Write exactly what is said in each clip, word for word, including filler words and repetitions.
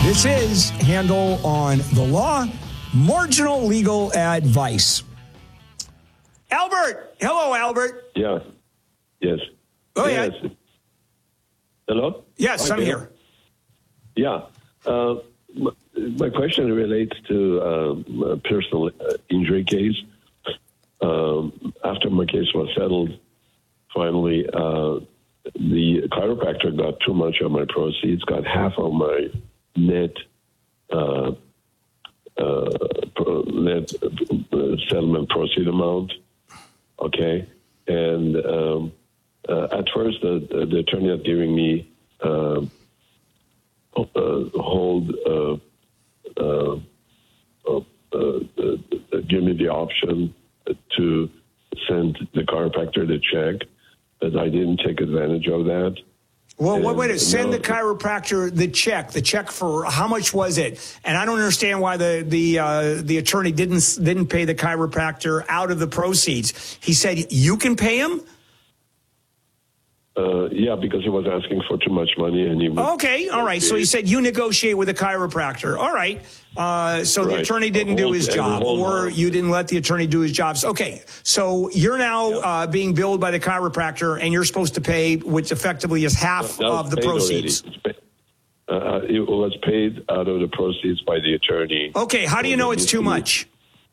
This is Handel on the Law, marginal legal advice. Albert. Hello, Albert. Yeah. Yes. Go yes. ahead. Hello? Yes, okay. I'm here. Yeah. Uh, my, my question relates to um, a personal uh, injury case. Um, after my case was settled, finally, uh, the chiropractor got too much of my proceeds, got half of my net uh, uh, pro- net uh, settlement proceed amount. Okay, and um, uh, at first the, the attorney was giving me uh, uh, hold uh, uh, uh, uh, give me the option to send the chiropractor the check, but I didn't take advantage of that. Well, And wait, wait, send now- the chiropractor the check. The check for how much was it? And I don't understand why the the uh, the attorney didn't didn't pay the chiropractor out of the proceeds. He said you can pay him. Uh, yeah, because he was asking for too much money, and he was, Okay, all right. So he said you negotiate with the chiropractor. All right. Uh, so the Right. attorney didn't do his Hold- job, hold or on. you didn't let the attorney do his job. Okay. So you're now uh, being billed by the chiropractor, and you're supposed to pay, which effectively is half that was of the paid proceeds. already. It's pa- Uh, it was paid out of the proceeds by the attorney. Okay. How do you know it's too much?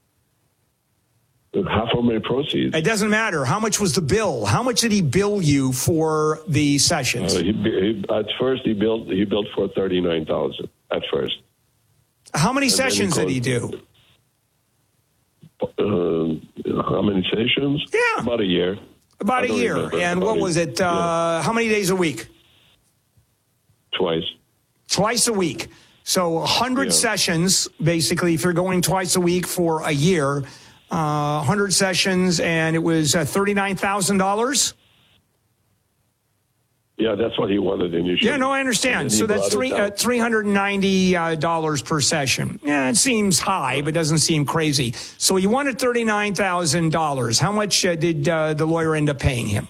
Half of my proceeds. It doesn't matter. How much was the bill? How much did he bill you for the sessions? Uh, he, he, at first, he built he built for thirty nine thousand. At first, How many and then he sessions did he closed- do? Uh, how many sessions? Yeah. About a year. About I a don't year. remember. And About what a- was it? Uh, how many days a week? Twice. Twice a week. So one hundred Yeah. sessions, basically, if you're going twice a week for a year, uh, one hundred sessions, and it was uh, thirty-nine thousand dollars? Yeah, that's what he wanted initially. Yeah, no, I And understand. then he So that's brought it three down. uh, three hundred ninety dollars per session. Yeah, it seems high, but doesn't seem crazy. So he wanted thirty-nine thousand dollars. How much uh, did uh, the lawyer end up paying him?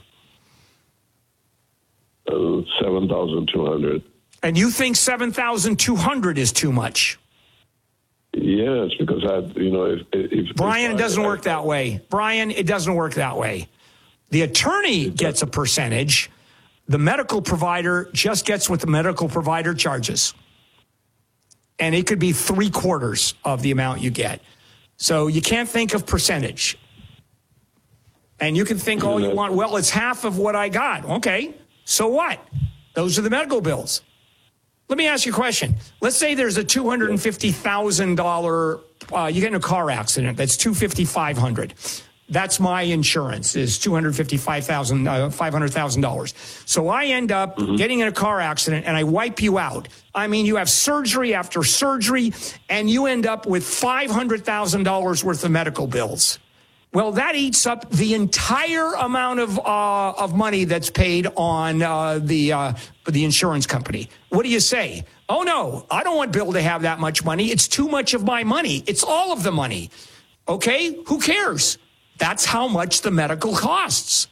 Uh, seven thousand two hundred. And you think seven thousand two hundred dollars is too much? Yes, because I, you know, if, if Brian, if it doesn't I, work that way. Brian, it doesn't work that way. The attorney gets a percentage. The medical provider just gets what the medical provider charges. And it could be three quarters of the amount you get. So you can't think of percentage. And you can think all you want, well, it's half of what I got. Okay, so what? Those are the medical bills. Let me ask you a question. Let's say there's a two hundred fifty thousand dollars, uh, you get in a car accident, that's two hundred fifty thousand five hundred dollars. That's my insurance, is two hundred fifty-five thousand dollars, uh, five hundred thousand dollars. So I end up mm-hmm. getting in a car accident and I wipe you out. I mean, you have surgery after surgery and you end up with five hundred thousand dollars worth of medical bills. Well, that eats up the entire amount of uh, of money that's paid on uh, the uh, the insurance company. What do you say? Oh, no, I don't want Bill to have that much money. It's too much of my money. It's all of the money. Okay, who cares? That's how much the medical costs.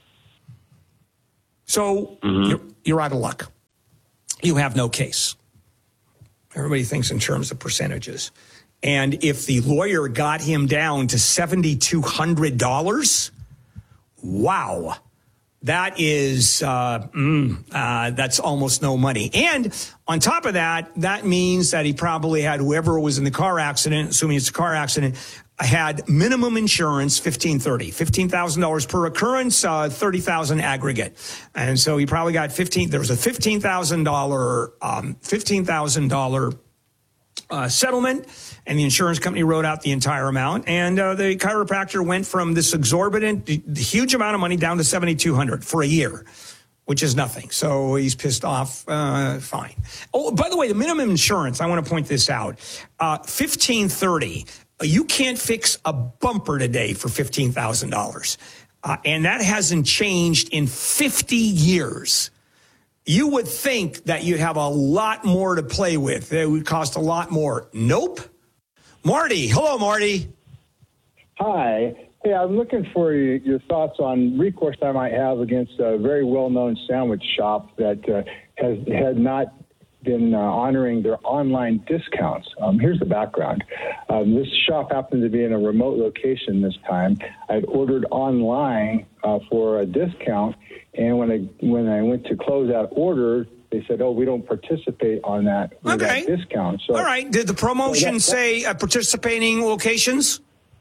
So mm-hmm. you're, you're out of luck. You have no case. Everybody thinks in terms of percentages. And if the lawyer got him down to seven thousand two hundred dollars, wow, that is, uh, mm, uh, that's almost no money. And on top of that, that means that he probably had whoever was in the car accident, assuming it's a car accident, had minimum insurance, fifteen thirty, fifteen thousand dollars per occurrence, uh, thirty thousand aggregate. And so he probably got fifteen, there was a fifteen thousand dollars, um, fifteen thousand dollars Uh, settlement, and the insurance company wrote out the entire amount. And uh, the chiropractor went from this exorbitant, huge amount of money down to seven thousand two hundred dollars for a year, which is nothing. So he's pissed off. Uh, fine. Oh, by the way, the minimum insurance, I want to point this out, uh, fifteen thirty. You can't fix a bumper today for fifteen thousand dollars. Uh, and that hasn't changed in fifty years. You would think that you'd have a lot more to play with. It would cost a lot more. Nope. Marty. Hello, Marty. Hi. Hey, I'm looking for your, your thoughts on recourse I might have against a very well-known sandwich shop that uh, has had not been uh, honoring their online discounts. Um, here's the background. Um, this shop happened to be in a remote location this time. I'd ordered online uh, for a discount, and when I when I went to close that order, they said, "Oh, we don't participate on that, with okay. that discount." So, all right. Did the promotion so that, say uh, participating locations?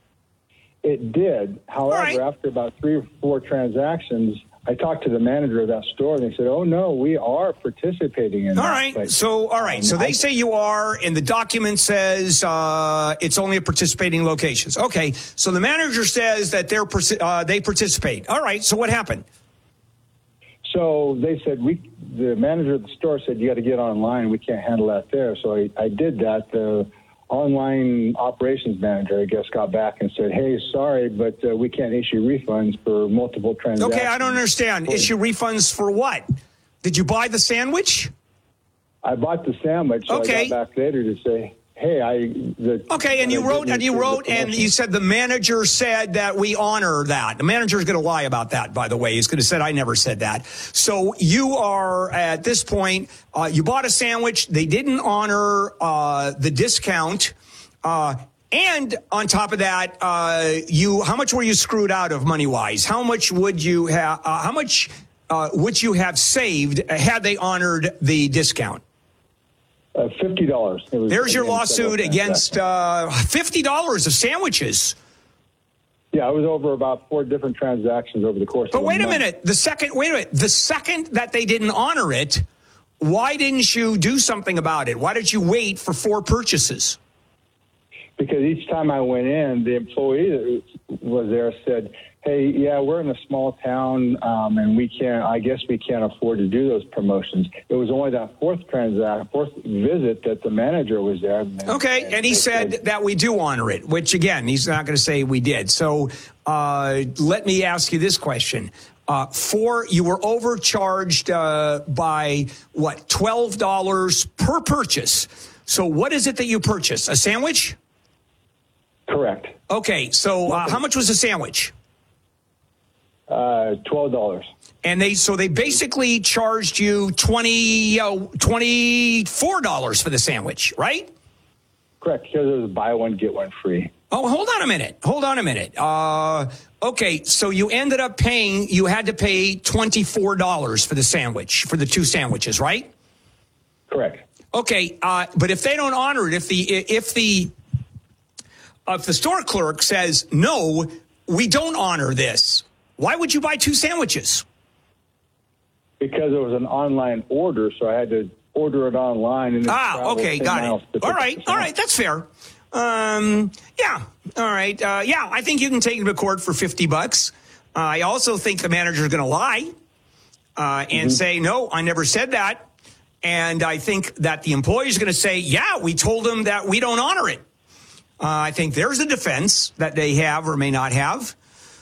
It did. However, right. after about three or four transactions, I talked to the manager of that store, and they said, "Oh no, we are participating in." All that right. place. So, all right. Um, so they I, say you are, and the document says uh, it's only at participating locations. Okay. So the manager says that they're uh, they participate. All right. So what happened? So they said we. The manager of the store said, "You got to get online. We can't handle that there." So I, I did that. The online operations manager, I guess, got back and said, "Hey, sorry, but uh, we can't issue refunds for multiple transactions." Okay, I don't understand. Issue refunds for what? Did you buy the sandwich? I bought the sandwich. So okay. I got back later to say, "Hey, I." The, okay, and you wrote and you wrote and you said the manager said that we honor that. The manager is going to lie about that, by the way. He's going to say I never said that. So you are at this point. Uh, you bought a sandwich. They didn't honor uh, the discount. Uh, and on top of that, uh, you how much were you screwed out of money wise? How much would you have? Uh, how much uh, would you have saved had they honored the discount? Uh, fifty dollars. There's your lawsuit against uh, fifty dollars of sandwiches. Yeah, it was over about four different transactions over the course but of a wait a month. minute. The second, wait a minute. The second that they didn't honor it, why didn't you do something about it? Why did you wait for four purchases? Because each time I went in, the employee that was there said, "Hey, yeah, we're in a small town, um, and we can't. I guess we can't afford to do those promotions." It was only that fourth transaction, fourth visit that the manager was there. And, okay, and, and he said, said that we do honor it, which again, he's not going to say we did. So uh, let me ask you this question: uh, for you were overcharged uh, by what twelve dollars per purchase. So what is it that you purchased? A sandwich? Correct. Okay, so uh, how much was a sandwich? Uh, twelve dollars. And they so they basically charged you twenty uh, twenty four dollars for the sandwich, right? Correct. Because it was buy one get one free. Oh, hold on a minute. Hold on a minute. Uh, okay, so you ended up paying. You had to pay twenty four dollars for the sandwich for the two sandwiches, right? Correct. Okay, uh, but if they don't honor it, if the if the if the store clerk says no, we don't honor this. Why would you buy two sandwiches? Because it was an online order, so I had to order it online. And ah, okay, got it. All right, all right, that's fair. Um, yeah, all right. Uh, yeah, I think you can take him to court for fifty bucks. Uh, I also think the manager's going to lie uh, and mm-hmm. say, no, I never said that. And I think that the employee's going to say, yeah, we told them that we don't honor it. Uh, I think there's a defense that they have or may not have.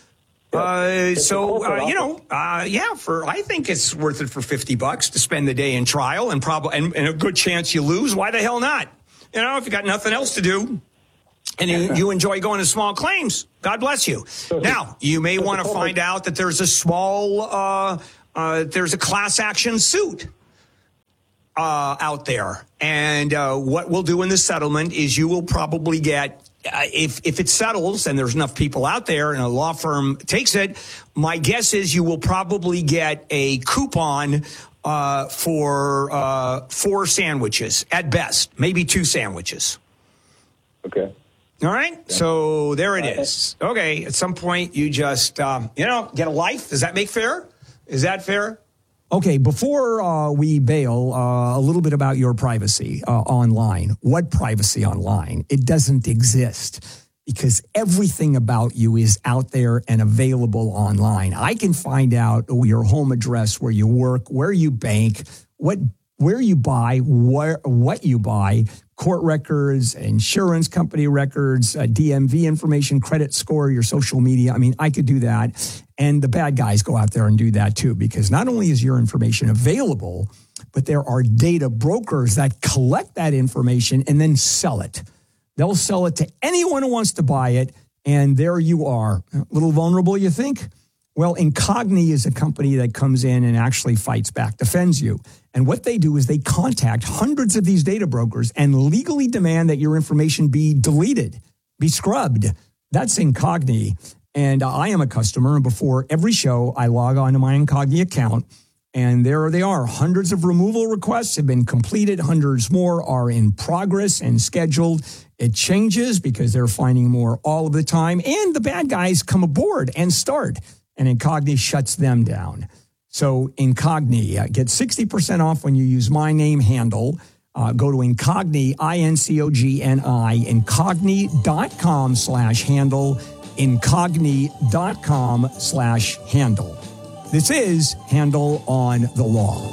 Uh, so, uh, you know, uh, yeah, for, I think it's worth it for fifty bucks to spend the day in trial and probably, and, and a good chance you lose. Why the hell not? You know, if you got nothing else to do and you, you enjoy going to small claims, God bless you. Now, you may want to find out that there's a small, uh, uh, there's a class action suit. Uh, out there. And uh, what we'll do in the settlement is you will probably get, uh, if, if it settles and there's enough people out there and a law firm takes it, my guess is you will probably get a coupon uh, for uh, four sandwiches at best, maybe two sandwiches. Okay. All right. Okay. So there it is. Okay. At some point, you just, um, you know, get a life. Does that make fair? Is that fair? Okay, before uh, we bail, uh, a little bit about your privacy uh, online. What privacy online? It doesn't exist because everything about you is out there and available online. I can find out your home address, where you work, where you bank, what, where you buy, where, what you buy, court records, insurance company records, uh, D M V information, credit score, your social media. I mean, I could do that. And the bad guys go out there and do that too, because not only is your information available, but there are data brokers that collect that information and then sell it. They'll sell it to anyone who wants to buy it. And there you are. A little vulnerable, you think? Well, Incogni is a company that comes in and actually fights back, defends you. And what they do is they contact hundreds of these data brokers and legally demand that your information be deleted, be scrubbed. That's Incogni. And I am a customer. And before every show, I log on to my Incogni account. And there they are. Hundreds of removal requests have been completed. Hundreds more are in progress and scheduled. It changes because they're finding more all of the time. And the bad guys come aboard and start. And Incogni shuts them down. So Incogni, uh, get sixty percent off when you use my name handle. Uh, go to Incogni, I N C O G N I, incogni.com slash handle, incogni.com slash handle. This is Handle on the Law.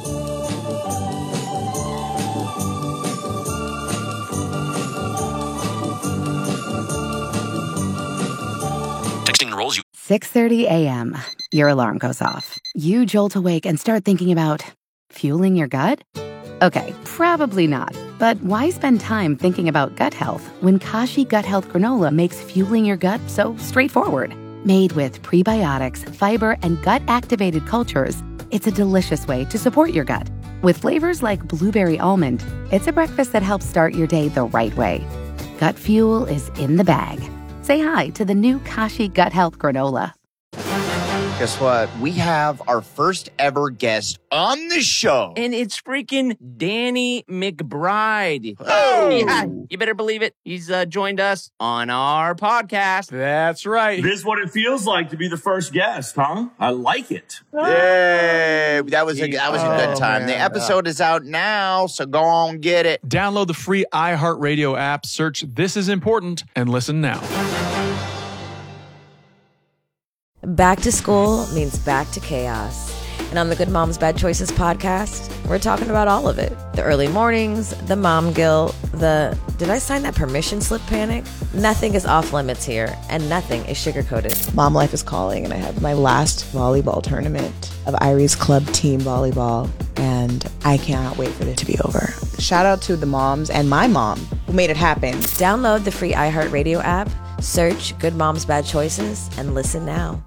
Texting enrolls you. six thirty a.m. Your alarm goes off. You jolt awake and start thinking about fueling your gut? Okay, probably not. But why spend time thinking about gut health when Kashi Gut Health Granola makes fueling your gut so straightforward? Made with prebiotics, fiber, and gut-activated cultures, it's a delicious way to support your gut. With flavors like blueberry almond, it's a breakfast that helps start your day the right way. Gut fuel is in the bag. Say hi to the new Kashi Gut Health Granola. Guess what? We have our first ever guest on the show. And it's freaking Danny McBride. Oh! Yeah, you better believe it. He's uh, joined us on our podcast. That's right. This is what it feels like to be the first guest, huh? I like it. Yay! That was a, that was a good Oh, time. man. The episode is out now, so go on, get it. Download the free iHeartRadio app, search This Is Important, and listen now. Back to school means back to chaos. And on the Good Moms Bad Choices podcast, we're talking about all of it. The early mornings, the mom guilt, the did I sign that permission slip panic? Nothing is off limits here, and nothing is sugarcoated. Mom life is calling, and I had my last volleyball tournament of Irie's club team volleyball, and I cannot wait for it to be over. Shout out to the moms and my mom who made it happen. Download the free iHeartRadio app, search Good Moms Bad Choices, and listen now.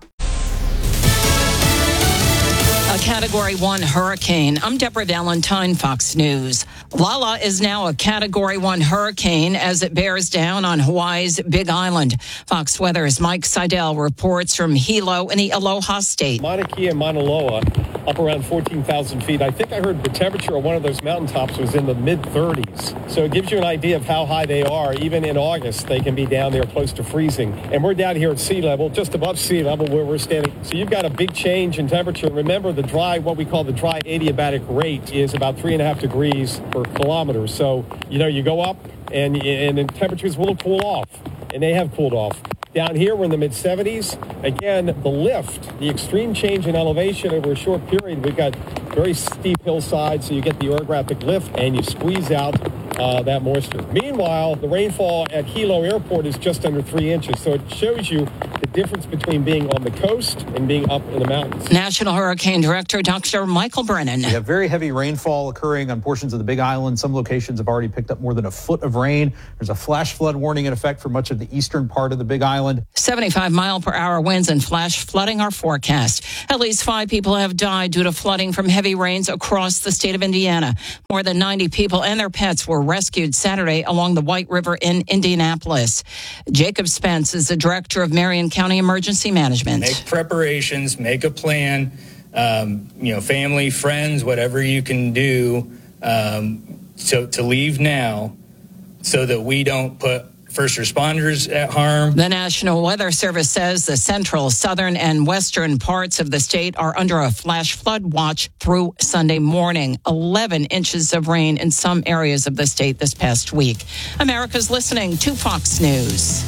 A Category one hurricane. I'm Deborah Valentine, Fox News. Lala is now a Category one hurricane as it bears down on Hawaii's Big Island. Fox Weather's Mike Seidel reports from Hilo in the Aloha State. Mauna Kea and Mauna Loa, up around fourteen thousand feet. I think I heard the temperature of one of those mountaintops was in the mid thirties. So it gives you an idea of how high they are. Even in August, they can be down there close to freezing. And we're down here at sea level, just above sea level where we're standing. So you've got a big change in temperature. Remember, the dry, what we call the dry adiabatic rate is about three and a half degrees per kilometer. So, you know, you go up and, and the temperatures will cool off, and they have cooled off. Down here, we're in the mid seventies. Again, the lift, the extreme change in elevation over a short period. We've got very steep hillsides, so you get the orographic lift, and you squeeze out uh, that moisture. Meanwhile, the rainfall at Hilo Airport is just under three inches, so it shows you the difference between being on the coast and being up in the mountains. National Hurricane Director Doctor Michael Brennan. We have very heavy rainfall occurring on portions of the Big Island. Some locations have already picked up more than a foot of rain. There's a flash flood warning in effect for much of the eastern part of the Big Island. seventy-five mile per hour winds and flash flooding are forecast. At least five people have died due to flooding from heavy rains across the state of Indiana. More than ninety people and their pets were rescued Saturday along the White River in Indianapolis. Jacob Spence is the director of Marion County Emergency Management. Make preparations, make a plan, um, you know, family, friends, whatever you can do um, so to leave now so that we don't put first responders at harm. The National Weather Service says the central, southern, and western parts of the state are under a flash flood watch through Sunday morning. eleven inches of rain in some areas of the state this past week. America's listening to Fox News.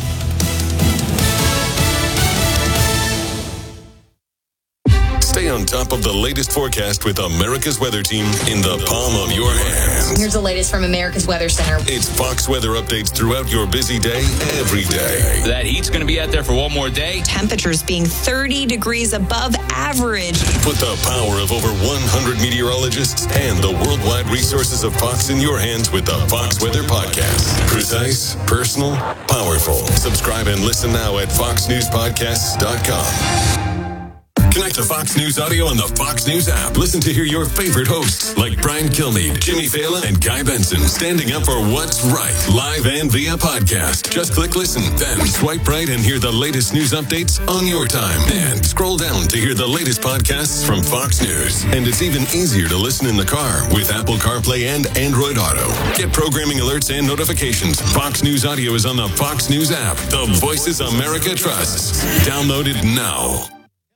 Stay on top of the latest forecast with America's Weather Team in the palm of your hands. Here's the latest from America's Weather Center. It's Fox weather updates throughout your busy day, every day. That heat's going to be out there for one more day. Temperatures being thirty degrees above average. Put the power of over one hundred meteorologists and the worldwide resources of Fox in your hands with the Fox Weather Podcast. Precise, personal, powerful. Subscribe and listen now at fox news podcasts dot com. Connect to Fox News Audio on the Fox News app. Listen to hear your favorite hosts like Brian Kilmeade, Jimmy Fallon, and Guy Benson standing up for what's right, live and via podcast. Just click listen, then swipe right and hear the latest news updates on your time. And scroll down to hear the latest podcasts from Fox News. And it's even easier to listen in the car with Apple CarPlay and Android Auto. Get programming alerts and notifications. Fox News Audio is on the Fox News app. The Voices America trusts. Download it now.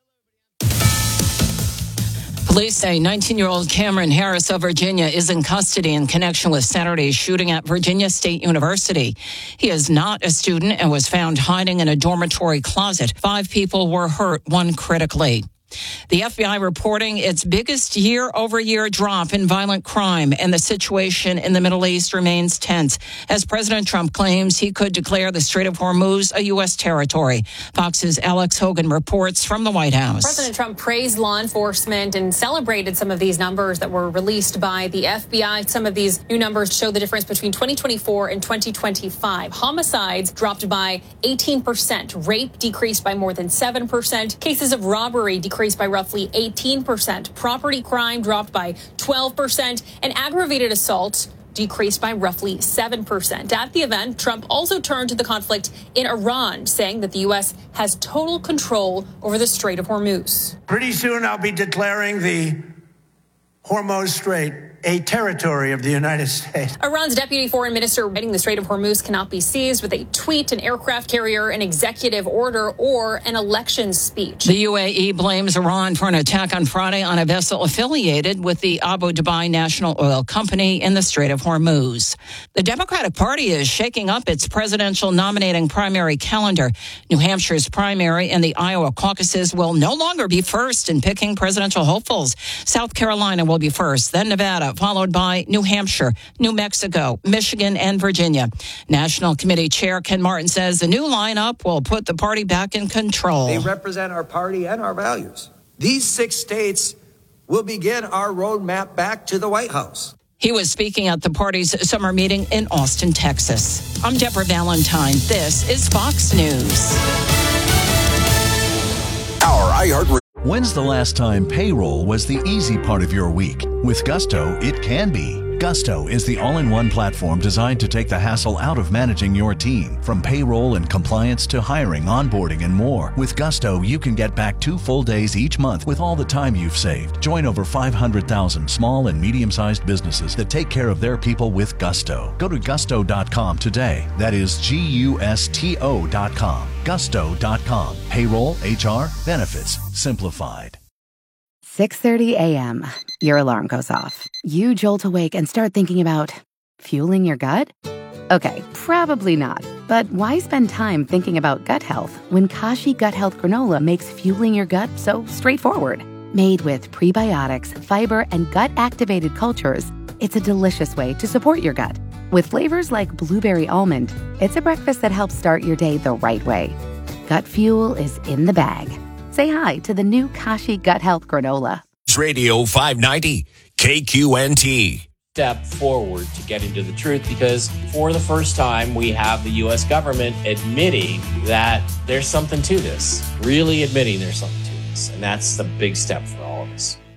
Police say nineteen-year-old Cameron Harris of Virginia is in custody in connection with Saturday's shooting at Virginia State University. He is not a student and was found hiding in a dormitory closet. Five people were hurt, one critically. The F B I reporting its biggest year-over-year drop in violent crime, and the situation in the Middle East remains tense as President Trump claims he could declare the Strait of Hormuz a U S territory. Fox's Alex Hogan reports from the White House. President Trump praised law enforcement and celebrated some of these numbers that were released by the F B I. Some of these new numbers show the difference between twenty twenty-four and twenty twenty-five. Homicides dropped by eighteen percent. Rape decreased by more than seven percent. Cases of robbery decreased by roughly eighteen percent. Property crime dropped by twelve percent, and aggravated assault decreased by roughly seven percent. At the event, Trump also turned to the conflict in Iran, saying that the U S has total control over the Strait of Hormuz. Pretty soon I'll be declaring the Hormuz Strait a territory of the United States. Iran's deputy foreign minister writing the Strait of Hormuz cannot be seized with a tweet, an aircraft carrier, an executive order, or an election speech. The U A E blames Iran for an attack on Friday on a vessel affiliated with the Abu Dhabi National Oil Company in the Strait of Hormuz. The Democratic Party is shaking up its presidential nominating primary calendar. New Hampshire's primary and the Iowa caucuses will no longer be first in picking presidential hopefuls. South Carolina will be first, then Nevada, followed by New Hampshire, New Mexico, Michigan, and Virginia. National Committee Chair Ken Martin says the new lineup will put the party back in control. They represent our party and our values. These six states will begin our roadmap back to the White House. He was speaking at the party's summer meeting in Austin, Texas. I'm Deborah Valentine. This is Fox News. Our iHeart. When's the last time payroll was the easy part of your week? With Gusto, it can be. Gusto is the all-in-one platform designed to take the hassle out of managing your team. From payroll and compliance to hiring, onboarding, and more. With Gusto, you can get back two full days each month with all the time you've saved. Join over five hundred thousand small and medium-sized businesses that take care of their people with Gusto. Go to gusto dot com today. That is G U S T O dot com. gusto dot com. Payroll, H R, benefits, simplified. six thirty a.m. Your alarm goes off. You jolt awake and start thinking about fueling your gut? Okay, probably not. But why spend time thinking about gut health when Kashi Gut Health Granola makes fueling your gut so straightforward? Made with prebiotics, fiber, and gut-activated cultures, it's a delicious way to support your gut. With flavors like blueberry almond, it's a breakfast that helps start your day the right way. Gut fuel is in the bag. Say hi to the new Kashi Gut Health Granola. Radio five ninety, K Q N T. Step forward to getting to the truth, because for the first time, we have the U S government admitting that there's something to this, really admitting there's something to this. And that's the big step for all of us.